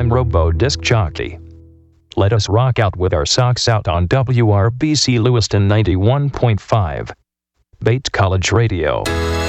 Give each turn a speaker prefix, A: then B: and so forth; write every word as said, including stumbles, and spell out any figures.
A: I'm Robo Disc Jockey. Let us rock out with our socks out on W R B C Lewiston ninety-one point five. Bates College Radio.